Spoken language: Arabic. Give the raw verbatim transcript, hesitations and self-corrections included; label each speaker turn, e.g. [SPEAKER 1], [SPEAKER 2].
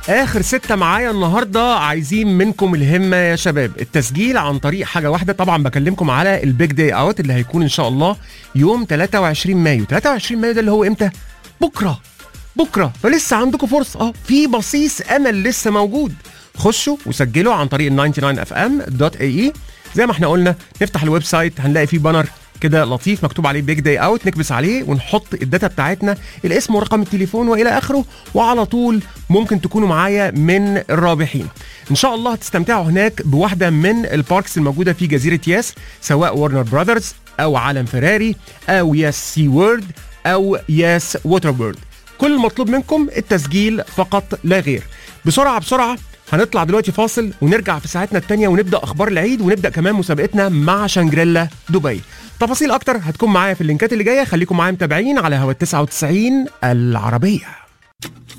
[SPEAKER 1] اخر ستة معايا النهارده، عايزين منكم الهمه يا شباب. التسجيل عن طريق حاجه واحده، طبعا بكلمكم على البيج داي اوت اللي هيكون ان شاء الله يوم ثلاثة وعشرين مايو. ثلاثة وعشرين مايو ده اللي هو امتى؟ بكره بكره فلسه عندكم فرصه، اه في بصيص امل لسه موجود. خشوا وسجلوا عن طريق تسعة وتسعين اف ام دوت اي اي. زي ما احنا قلنا نفتح الويب سايت هنلاقي فيه بانر كده لطيف مكتوب عليه بيج داي اوت، نكبس عليه ونحط الداتا بتاعتنا، الاسم ورقم التليفون والى اخره، وعلى طول ممكن تكونوا معايا من الرابحين. ان شاء الله هتستمتعوا هناك بواحده من الباركس الموجوده في جزيره ياس، سواء ورنر براذرز او عالم فيراري او ياس سي وورد او ياس ووتر بورد. كل المطلوب منكم التسجيل فقط لا غير. بسرعه بسرعه هنطلع دلوقتي فاصل ونرجع في ساعتنا التانية ونبدأ أخبار العيد، ونبدأ كمان مسابقتنا مع شانجريلا دبي. تفاصيل أكتر هتكون معايا في اللينكات اللي جاية، خليكم معايا متابعين على هوا تسعة وتسعين العربية.